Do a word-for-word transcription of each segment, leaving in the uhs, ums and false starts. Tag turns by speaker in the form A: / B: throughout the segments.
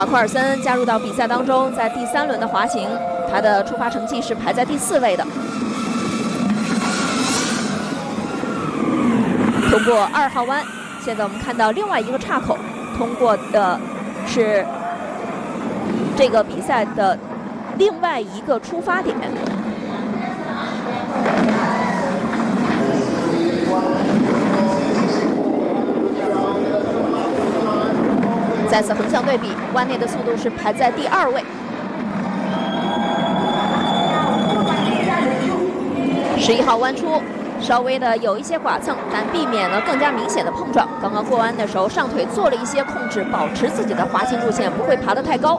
A: 马库尔森加入到比赛当中，在第三轮的滑行，他的出发成绩是排在第四位的。通过二号弯，现在我们看到另外一个岔口，通过的是这个比赛的另外一个出发点。再次横向对比，弯内的速度是排在第二位。十一号弯出，稍微的有一些剐蹭，但避免了更加明显的碰撞。刚刚过弯的时候，上腿做了一些控制，保持自己的滑行路线，不会爬得太高。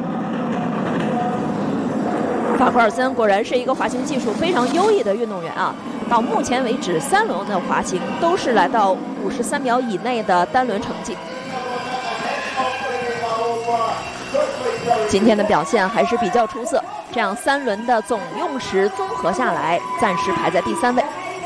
A: 法库尔森果然是一个滑行技术非常优异的运动员啊！到目前为止，三轮的滑行都是来到五十三秒以内的单轮成绩。今天的表现还是比较出色，这样三轮的总用时综合下来，暂时排在第三位。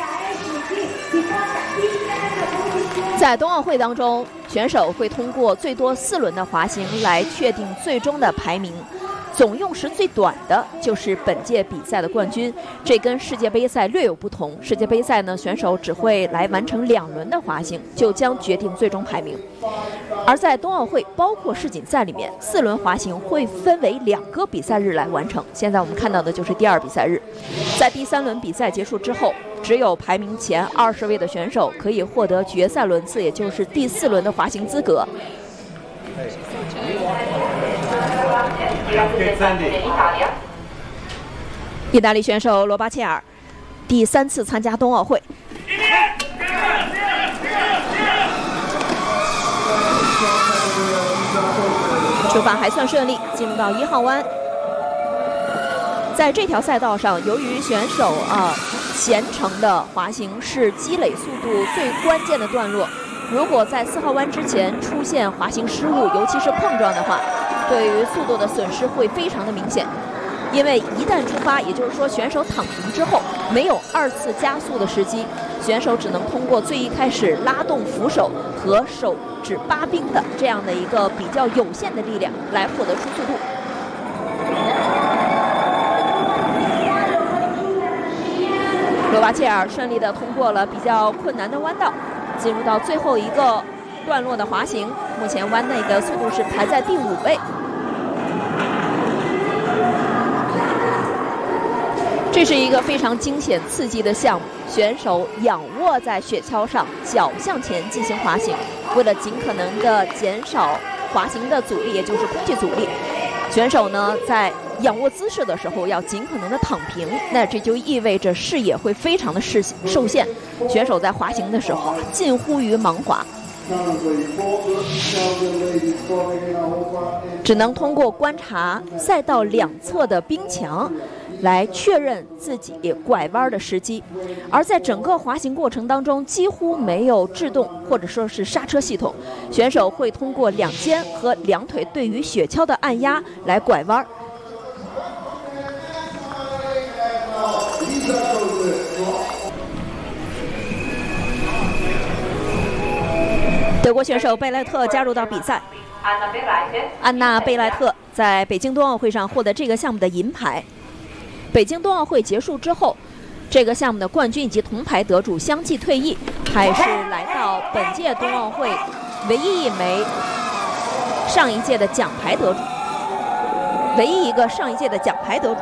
A: 在冬奥会当中，选手会通过最多四轮的滑行来确定最终的排名。总用时最短的就是本届比赛的冠军，这跟世界杯赛略有不同。世界杯赛呢，选手只会来完成两轮的滑行，就将决定最终排名。而在冬奥会，包括世锦赛里面，四轮滑行会分为两个比赛日来完成。现在我们看到的就是第二比赛日，在第三轮比赛结束之后，只有排名前二十位的选手可以获得决赛轮次，也就是第四轮的滑行资格。意大利选手罗巴切尔第三次参加冬奥会，出发还算顺利，进入到一号弯。在这条赛道上，由于选手啊前程的滑行是积累速度最关键的段落，如果在四号弯之前出现滑行失误，尤其是碰撞的话，对于速度的损失会非常的明显。因为一旦出发，也就是说选手躺平之后，没有二次加速的时机，选手只能通过最一开始拉动扶手和手指扒冰的这样的一个比较有限的力量来获得出速度。罗巴切尔顺利地通过了比较困难的弯道，进入到最后一个段落的滑行，目前弯内的速度是排在第五位。这是一个非常惊险刺激的项目，选手仰卧在雪橇上，脚向前进行滑行。为了尽可能的减少滑行的阻力，也就是空气阻力，选手呢在仰卧姿势的时候要尽可能的躺平，那这就意味着视野会非常的视受限。选手在滑行的时候啊，近乎于盲滑，只能通过观察赛道两侧的冰墙来确认自己拐弯的时机。而在整个滑行过程当中，几乎没有制动或者说是刹车系统，选手会通过两肩和两腿对于雪橇的按压来拐弯。德国选手贝莱特加入到比赛。安娜·贝莱特在北京冬奥会上获得这个项目的银牌。北京冬奥会结束之后，这个项目的冠军以及铜牌得主相继退役，他也是来到本届冬奥会唯一一枚上一届的奖牌得主，唯一一个上一届的奖牌得主。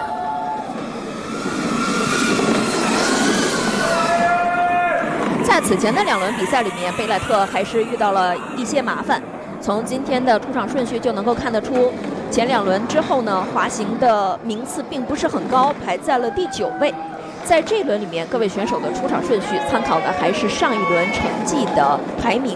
A: 在此前的两轮比赛里面，贝莱特还是遇到了一些麻烦。从今天的出场顺序就能够看得出，前两轮之后呢，滑行的名次并不是很高，排在了第九位。在这一轮里面，各位选手的出场顺序参考的还是上一轮成绩的排名。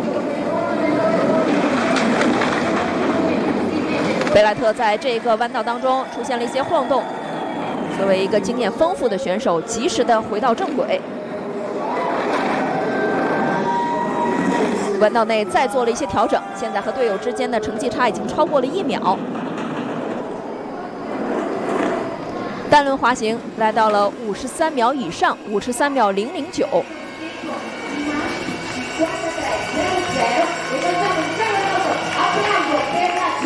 A: 贝莱特在这个弯道当中出现了一些晃动，作为一个经验丰富的选手，及时的回到正轨。弯道内再做了一些调整，现在和队友之间的成绩差已经超过了一秒。单轮滑行来到了五十三秒以上，五十三秒零零九。